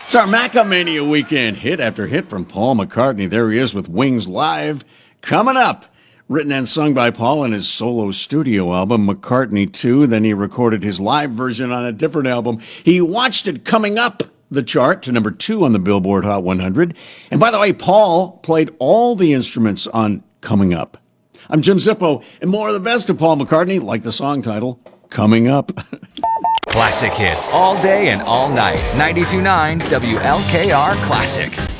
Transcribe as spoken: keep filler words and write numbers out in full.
It's our Macamania weekend hit after hit from Paul McCartney. There he is with Wings Live. Coming up, written and sung by Paul in his solo studio album, McCartney two. Then he recorded his live version on a different album. He watched it coming up the chart to number two on the Billboard Hot one hundred. And by the way, Paul played all the instruments on Coming Up. I'm Jim Zippo, and more of the best of Paul McCartney, like the song title, Coming Up. Classic hits all day and all night. ninety-two point nine W L K R Classic.